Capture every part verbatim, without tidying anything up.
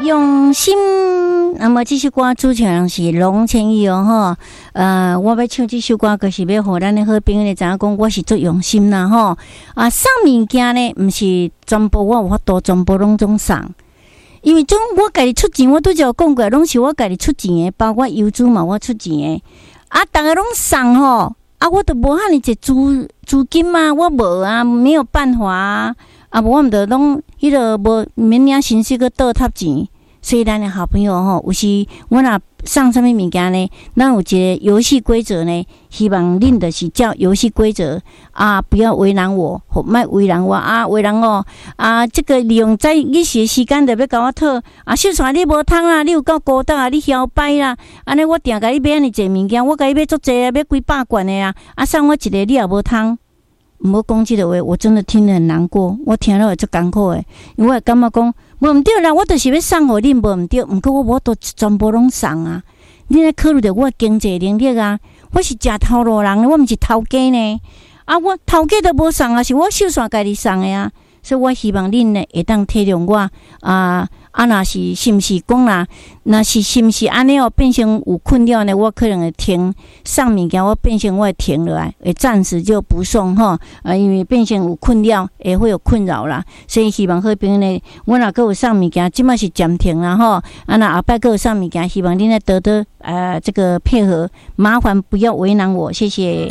用心。那么这首歌主唱是龙千亿哦吼，呃，我要唱这首歌，就是要互咱的好朋友知影讲，我是做用心啦吼。啊，送物件呢，毋是全部我有法度全部拢总送，因为总我家己出钱，我拄则有讲过，拢是我家己出钱的，包括邮资嘛，我出钱的。啊，逐个拢送吼，啊，我都无遐尼济资资金啊，我无啊，没有办法啊。啊，无我们就拢迄个无免领薪水个倒贴钱，所以咱的好朋友吼，有时我若送什么物件呢？咱有一个游戏规则呢，希望恁就是照游戏规则啊，不要为难我，或莫为难我啊，为难我啊！这个利用在日时时间就要甲我讨啊，秀才你无通啊，你有够孤单啊，你嚣摆啦！安尼我定甲你买安尼济物件，我甲你买足济啊，买几百罐的啊，啊送我一个你也无通。毋好讲即个话，我真的听得很难过，我听了会足艰苦诶，因为我会感觉讲无毋对啦，我就是要送互恁，无毋对，毋过我无都全部拢送啊。恁来考虑到我经济能力啊，我是食头路人，我毋是头家呢。啊，我头家都无送啊，是我秀煞家己送诶啊。所以我希望恁呢会当体谅我啊。啊，若是是毋是讲啦？若是是毋是安尼哦，变成有困扰呢？我可能会停送物件，我变成我会停落来，会暂时就不送吼。啊，因为变成有困扰，也会有困扰啦。所以希望好朋友呢，我若阁有送物件，即摆是暂停啦吼。啊，若后摆阁有送物件，希望恁来多多呃这个配合，麻烦不要为难我，谢谢。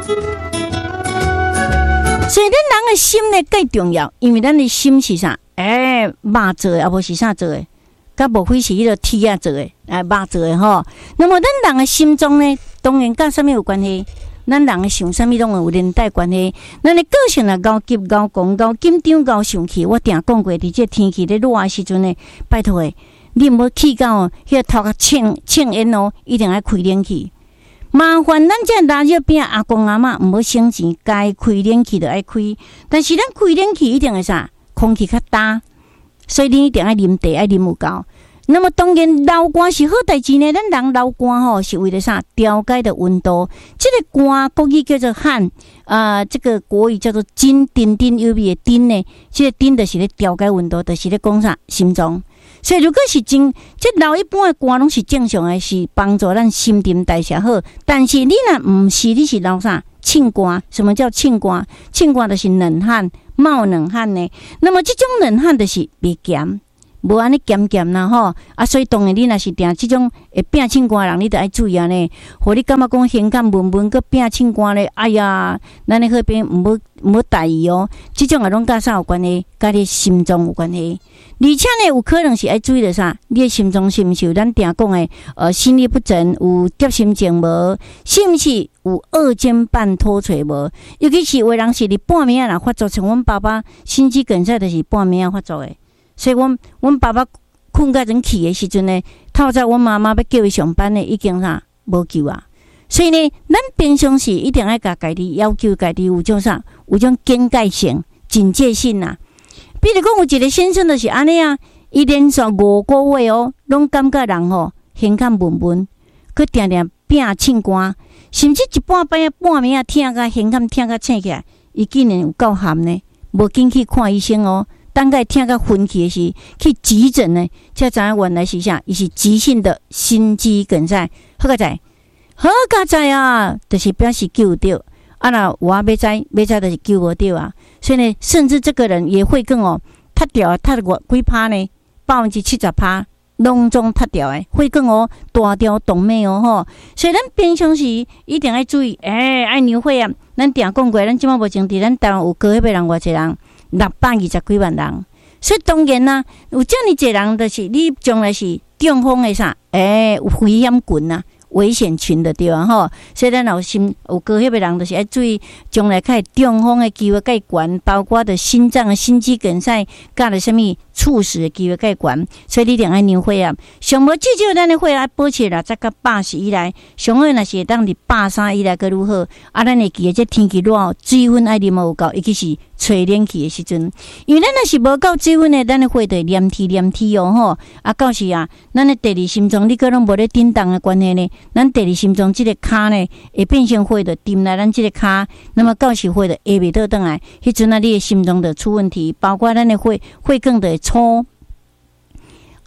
所以咱人的心呢，最重要，因为咱的心是啥？诶、欸，肉做的，啊，无是啥做的，甲无非是迄个铁啊做的，诶，肉做的吼。那么咱人的心中呢，当然甲啥物有关系？咱人的想啥物拢有连带关系。咱的个性啊，高急、高讲、高紧张、高生气。我定讲过，伫这天气咧热的时阵呢，拜托诶，你毋好气到迄个头壳呛呛烟哦，一定要开冷气。麻烦咱这大热边阿公阿嬷毋好省钱，该开冷气就爱开。但是咱开冷气一定会啥？空气较大，所以你一定要啉茶，爱啉有够。那么当然流汗是好代志呢。咱人流汗吼是为了啥？调节的温度。这个汗国语叫做汗，啊、呃，这个国语叫做津，丁丁有味的丁呢。这个丁就是咧调节温度，就是咧讲啥？心脏。所以如果是真，这流一般的汗拢是正常的，是帮助咱新陈代谢好。但是你若毋是，你是流啥？庆汗。什么叫庆汗？庆汗就是冷汗。冒冷汗呢，那么这种冷汗就是袂咸，无安尼咸咸啦吼啊，所以当然你若是定这种会变清汗人，你得爱注意啊呢。互你感觉讲胸感闷闷，佮变清汗咧，哎呀，咱咧迄边毋好毋好大意哦。这种啊拢甲啥有关系？甲你心脏有关系。而且呢，有可能是爱注意的啥？你的心脏是毋是有咱定讲的呃心律不整，有急心症无？是毋是有二尖瓣脱垂无？尤其是有的人是伫半暝啊，若发作，像阮爸爸心肌梗塞就是半暝啊发作的。所以阮阮爸爸困甲人去的时阵呢，透早阮妈妈要叫伊上班呢，已经啥无救啊。所以呢，咱平常时一定要甲家己要求家己有种啥，有种警戒性、警戒性啊。比如讲，有一个先生就是安尼啊，伊连续五个月哦，拢感觉人吼胸口闷闷，佮定定变庆汗，甚至一半半夜半暝啊，疼甲胸口疼甲醒起来，伊竟然有够寒呢，无紧去看医生哦。等下疼甲昏去的时，去急诊呢，才知影原来是啥？伊是急性的心肌梗塞。好个在，好个在啊，就是表示救着。啊，那我要知，要知就是救无着啊。所以呢，甚至这个人也会更哦，塌掉，塌过几趴呢？百分之七十趴，拢总塌掉诶，会更哦，大条动脉哦吼。所以咱平常时一定要注意，诶、欸，爱牛血啊。咱定讲过，咱即马目前伫咱台湾有高血压人偌济人，六百二十几万人。所以当然啦、啊，有遮尔济人，就是你将来是中风诶啥？诶、欸，有危险群啊。危险群的对啊吼，所以咱有心有高血压的人，就是要注意将来较中风的机会较悬，包括的心脏的心肌梗塞，甲了什么猝死的机会较悬，所以你一定要牛血啊。上无至少咱的血压保持六十到八十以内，上好若是当伫八三以内个如何？啊，咱会记得这天气热，水分爱啉有够，尤其是吹冷气的时阵，因为咱若是无够水分的，咱的血就黏贴黏贴哦吼。啊，到时啊，咱的第二心脏你可能无咧震动的关系呢。咱第二心脏即个骹呢，会变成血就沉来咱即个骹，那么到时血就下袂倒转来，迄阵啊，你的心脏就出问题，包括咱的血血管就会粗。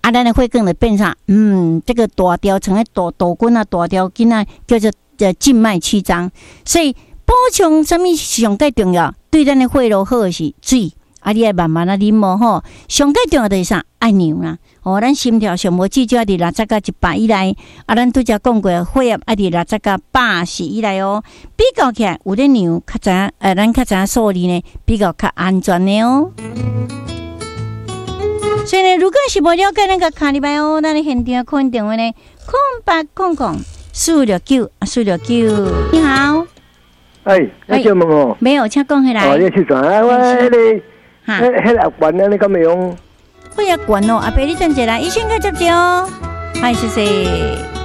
啊，咱的血管就变啥？嗯，这个大条成个大导管啊，大条筋啊，叫做呃静脉曲张。所以补充什么上介重要？对咱的血路好的是水，啊，你爱慢慢啊啉无吼。上介重要的是啥？爱尿啦。哦，咱心跳上无至少要伫六十到一百以内。啊，咱拄则讲过，血压爱伫六十到八十以内哦。比较起来，有咧尿较知影，呃，咱较知影数字呢，比较较安全的哦。所以呢，如果是无了解，咱个卡入来哦，咱的现场空电话呢，空八空空四六九四六九，你好。 哎，你叫问我？ 没有，请讲起来。 哦，你去转啊？我迄个，迄迄个管啊，你敢没用？ 血压管哦，阿伯你等一下，医生个接接哦。嗨，谢谢。